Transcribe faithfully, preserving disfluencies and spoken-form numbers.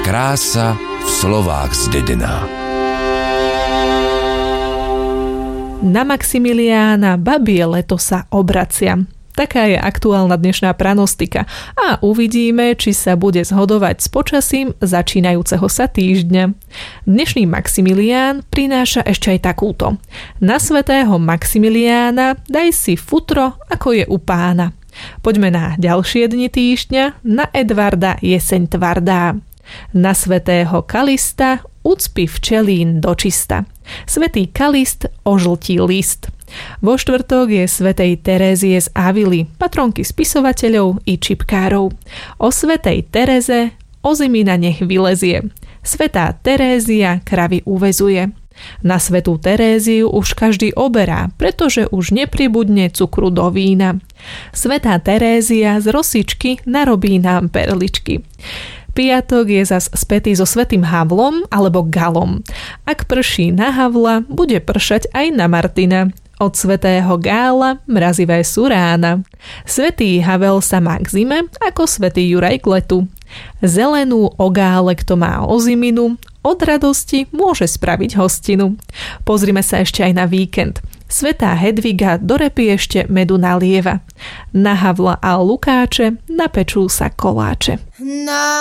Krása v slovách zdedená. Na Maximiliána babie leto sa obracia. Taká je aktuálna dnešná pranostika a uvidíme, či sa bude zhodovať s počasím začínajúceho sa týždňa. Dnešný Maximilián prináša ešte aj takúto. Na svätého Maximiliána daj si futro, ako je u pána. Poďme na ďalšie dni týždňa, na Edvarda jeseň tvardá. Na svätého Kalista ucpi včelín dočista. Svätý Kalist ožltí list. Vo štvrtok je svätej Terézie z Avily, patronky spisovateľov i čipkárov. O svätej Tereze ozimina nech vylezie. Svätá Terézia kravy uväzuje. Na svätú Teréziu už každý oberá, pretože už nepribudne cukru do vína. Svätá Terézia z rosičky narobí nám perličky. Piatok je zas spätý so svätým Havlom alebo Galom. Ak prší na Havla, bude pršať aj na Martina. Od svätého Gála mrazivé sú rána. Svätý Havel sa má k zime, ako svätý Juraj k letu. Zelenú o Gále, kto má oziminu, od radosti môže spraviť hostinu. Pozrime sa ešte aj na víkend. Svätá Hedviga do repy ešte medu nalieva. Na Havla a Lukáče napečú sa koláče. Na